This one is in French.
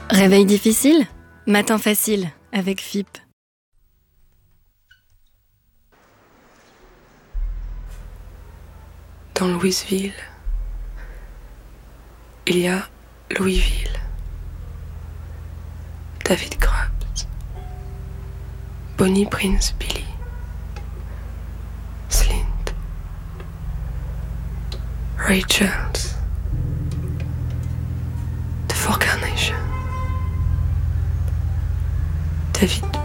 Réveil difficile? Matin facile avec FIP. Dans Louisville, il y a Louisville. David Grubbs, Bonnie Prince Billy, Slint, Ray Charles, The Four Carnation, David